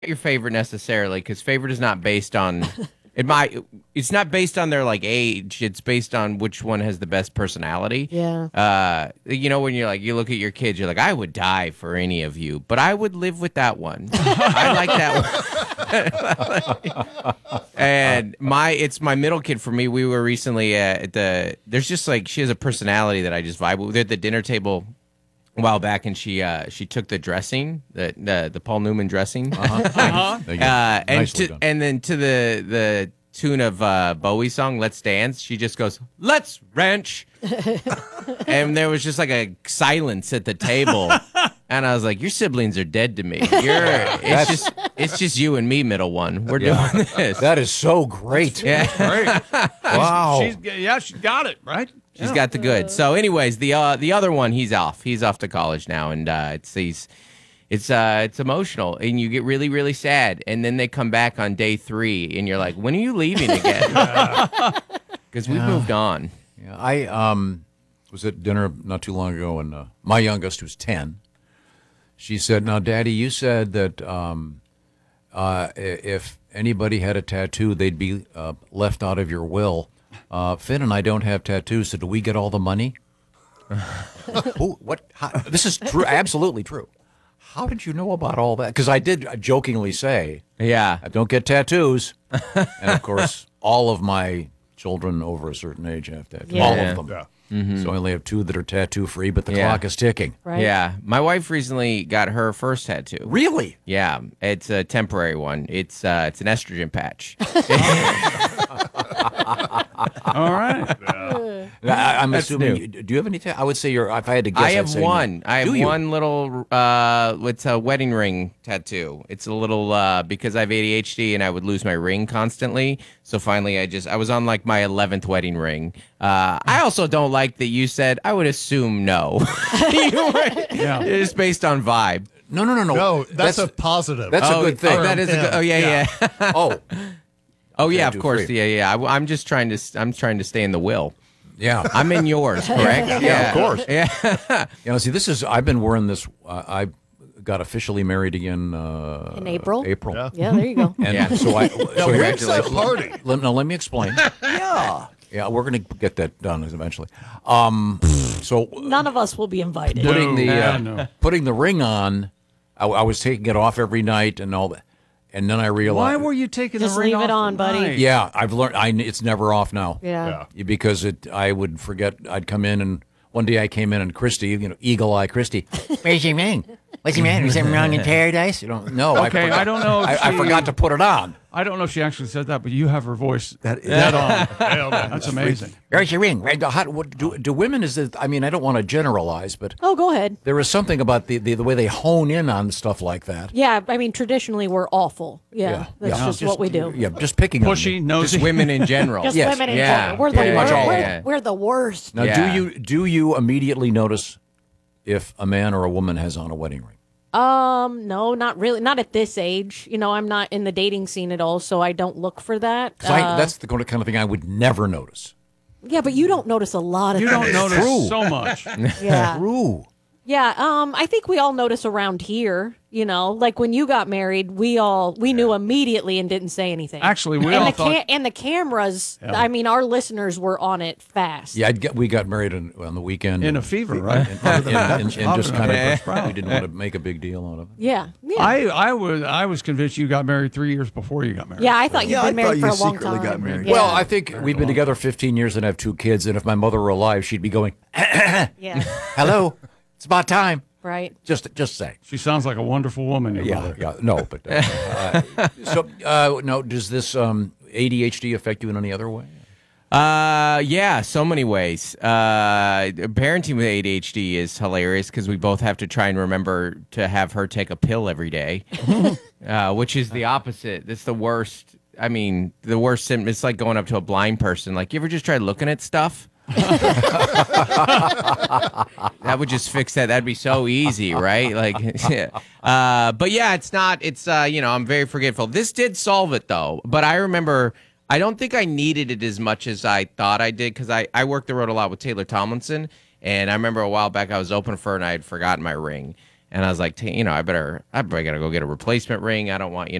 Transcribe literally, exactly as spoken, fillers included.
your favorite necessarily, because favorite is not based on it. Might it's not based on their like age. It's based on which one has the best personality. Yeah. Uh, you know, when you're like you look at your kids, you're like, I would die for any of you, but I would live with that one. I like that one. And my it's my middle kid for me. We were recently at the. There's just like she has a personality that I just vibe with. We're at the dinner table a while back, and she uh, she took the dressing, the the, the Paul Newman dressing, uh-huh. uh, and Nicely to, done. and then to the the tune of uh, Bowie's song "Let's Dance," she just goes "Let's Wrench," and there was just like a silence at the table, and I was like, "Your siblings are dead to me. You're it's just it's just you and me, middle one. We're Yeah. doing this." That is so great. Yeah. Great. Wow. She's, yeah, she got it, right? She's Yeah. got the good. So, anyways, the uh, the other one, he's off. He's off to college now, and uh, it's he's it's uh, it's emotional, and you get really really sad, and then they come back on day three, and you're like, when are you leaving again? Because we've moved on. Yeah, I um, was at dinner not too long ago, and uh, my youngest, who's ten, she said, "Now, Daddy, you said that um, uh, i- if anybody had a tattoo, they'd be uh, left out of your will. Uh, Finn and I don't have tattoos, so do we get all the money?" Who? What? How, this is true. Absolutely true. How did you know about all that? Because I did jokingly say, Yeah. I don't get tattoos. And of course, all of my children over a certain age have tattoos. Yeah. All Yeah. of them. Yeah. So I only have two that are tattoo free, but the Yeah. clock is ticking. Right. Yeah. My wife recently got her first tattoo. Really? Yeah, it's a temporary one. It's uh, it's an estrogen patch. All right. I, I'm That's assuming. new. You, do you have any? Ta- I would say you're. If I had to guess, I I'd have say no. one. I have Do you? one little. Uh, it's a wedding ring tattoo. It's a little uh, because I have A D H D and I would lose my ring constantly. So finally, I just I was on like my eleventh wedding ring. Uh, I also don't like that you said. I would assume no. You were- Yeah. It's based on vibe. No, no, no, no. No, that's, a positive. That's oh, a good thing. Oh, that is a good. Oh yeah, yeah. yeah. oh, oh yeah, of Tattoo course. free. Yeah, yeah. I, I'm just trying to. I'm trying to stay in the will. yeah. I'm in yours, correct? Yeah, of course. Yeah. You know, see, this is. I've been wearing this. Uh, I got officially married again. Uh, In April? April. Yeah. Yeah, there you go. And Yeah. so I. So here, Where's that party? let, now let me explain. yeah. Yeah, we're going to get that done eventually. Um, so None of us will be invited. putting the No, uh, no. putting the ring on, I, I was taking it off every night and all that, and then I realized. Why were you taking Just the ring leave it off on, at buddy. night? Yeah, I've learned. I it's never off now. Yeah. Yeah. Because it, I would forget. I'd come in and one day I came in and Christy, you know, Eagle Eye Christy, where's your ring? What's the matter? Is something wrong in paradise? You don't know. Okay, I don't know if I, I she- forgot to put it on. I don't know if she actually said that, but you have her voice That- dead on. That's amazing. Where's your ring? Right, How, what, do, do women? Is it? I mean, I don't want to generalize, but Oh, go ahead. there is something about the, the the way they hone in on stuff like that. Yeah, I mean, traditionally we're awful. Yeah, that's yeah. just, what we do. Yeah, just picking Pushy, on me. nosy. Just women in general. Just Yes. women in Yeah. general. We're the, Yeah, worst. yeah, we're, yeah. we're the worst. Now, Yeah. do you do you immediately notice if a man or a woman has on a wedding ring? Um, no, not really. Not at this age. You know, I'm not in the dating scene at all, so I don't look for that. 'Cause I, Uh, that's the kind of thing I would never notice. yeah, but you don't notice a lot of You things. don't notice true. so much. Yeah. True. Yeah, um, I think we all notice around here, you know, like when you got married, we all we knew immediately and didn't say anything. Actually, we and all the thought. ca- and the cameras, I mean, our listeners were on it fast. Yeah, I'd get, we got married on, on the weekend. In a and- fever, right? And, and, and, and, and just kind Yeah. of, we didn't want to make a big deal out of it. Yeah, yeah. I, I was I was convinced you got married three years before you got married. yeah, I thought you'd Yeah, been I married thought for you a long secretly time. got married. Yeah. Well, I think we've been together fifteen years and have two kids, and if my mother were alive, she'd be going, yeah, hello, it's about time. right. Just just say. She sounds like a wonderful woman. Your Yeah, mother. yeah, no, but uh, uh, so uh, no. Does this um, A D H D affect you in any other way? Uh, yeah, so many ways. Uh, parenting with A D H D is hilarious because we both have to try and remember to have her take a pill every day, uh, which is the opposite. That's the worst. I mean, the worst symptom. It's like going up to a blind person. Like, you ever just try looking at stuff? That would just fix that. That'd be so easy, right? Like, uh, but yeah, it's not. It's uh, you know, I'm very forgetful. This did solve it though. But I remember, I don't think I needed it as much as I thought I did because I I worked the road a lot with Taylor Tomlinson, and I remember a while back I was open for her and I had forgotten my ring. And I was like, "T- you know, I better, I better gotta go get a replacement ring. I don't want, you